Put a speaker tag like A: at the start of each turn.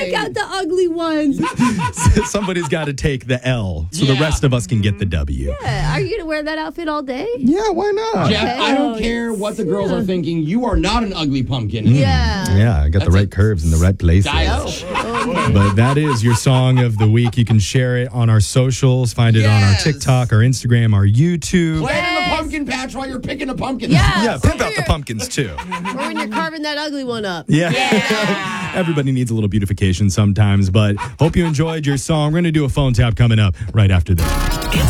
A: Pick out the ugly ones.
B: Somebody's got to take the L so the rest of us can get the W.
A: Yeah. Are you going to wear that outfit all day?
B: Yeah, why not?
C: Jeff, I don't care what the girls are thinking. You are not an ugly pumpkin.
A: Yeah.
B: Yeah, I got the right curves in the right places.
C: Stylish.
B: But that is your song of the week. You can share it on our socials, find it on our TikTok, our Instagram, our YouTube.
C: Play it in the pumpkin patch while you're picking a pumpkin.
B: Yeah, pimp out the pumpkins too.
A: Or when you're carving that ugly one up.
B: Yeah. Everybody needs a little beautification sometimes, but hope you enjoyed your song. We're going to do a phone tap coming up right after this.